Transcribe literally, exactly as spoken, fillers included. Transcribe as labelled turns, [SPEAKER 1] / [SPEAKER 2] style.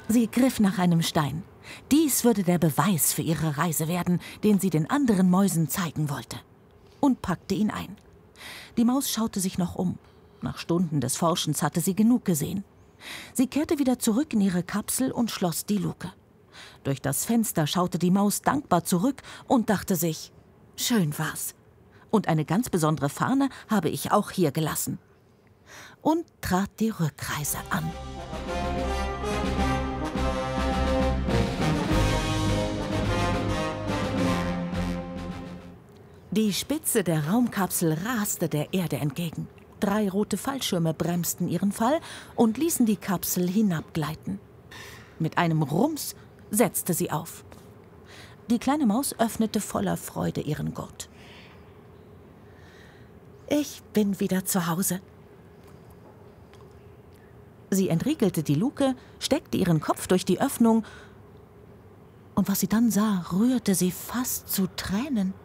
[SPEAKER 1] Sie griff nach einem Stein. Dies würde der Beweis für ihre Reise werden, den sie den anderen Mäusen zeigen wollte. Und packte ihn ein. Die Maus schaute sich noch um. Nach Stunden des Forschens hatte sie genug gesehen. Sie kehrte wieder zurück in ihre Kapsel und schloss die Luke. Durch das Fenster schaute die Maus dankbar zurück und dachte sich, schön war's. Und eine ganz besondere Fahne habe ich auch hier gelassen. Und trat die Rückreise an. Die Spitze der Raumkapsel raste der Erde entgegen. Drei rote Fallschirme bremsten ihren Fall und ließen die Kapsel hinabgleiten. Mit einem Rums setzte sie auf. Die kleine Maus öffnete voller Freude ihren Gurt. Ich bin wieder zu Hause. Sie entriegelte die Luke, steckte ihren Kopf durch die Öffnung und was sie dann sah, rührte sie fast zu Tränen.